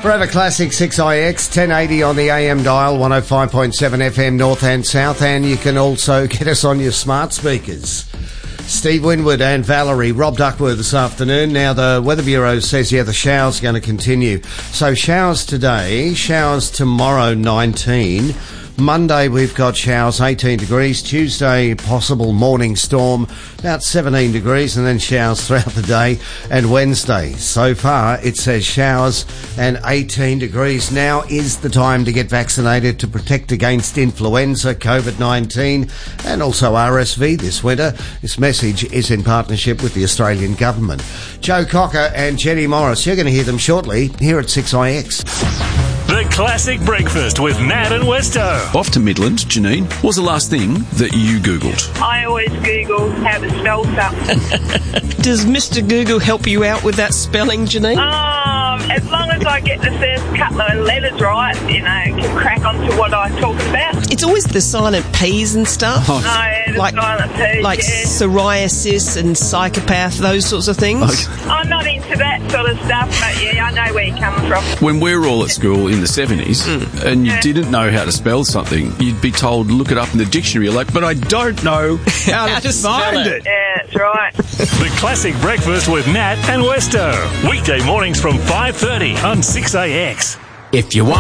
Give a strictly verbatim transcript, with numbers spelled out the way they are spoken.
Forever Classic six I X, ten eighty on the A M dial, one oh five point seven F M north and south, and you can also get us on your smart speakers. Steve Winwood and Valerie, Rob Duckworth this afternoon. Now, the Weather Bureau says, yeah, the showers are going to continue. So showers today, showers tomorrow, nineteen. Monday, we've got showers, eighteen degrees. Tuesday, possible morning storm, about seventeen degrees, and then showers throughout the day. And Wednesday, so far, it says showers and eighteen degrees. Now is the time to get vaccinated to protect against influenza, COVID nineteen, and also R S V this winter. This message is in partnership with the Australian Government. Joe Cocker and Jenny Morris, you're going to hear them shortly here at six I X. The Classic Breakfast with Nat and Westo. Off to Midland, Janine. What was the last thing that you Googled? I always Google how to spell something. Does Mister Google help you out with that spelling, Janine? Um, as long as I get the first couple of letters right, you know, can crack on to what I'm talking about. It's always the silent P's and stuff. Oh. No, yeah, the like, silent P, like yeah. psoriasis and psychopath, those sorts of things. Okay. I'm not into that sort of stuff, but yeah, I know where you're coming from. When we were all at school in the seventies mm. and you Yeah. didn't know how to spell something, you'd be told, look it up in the dictionary. You're like, but I don't know how, how to find it. it. Yeah, that's right. The Classic Breakfast with Nat and Westo. Weekday mornings from five thirty on six A X. If you want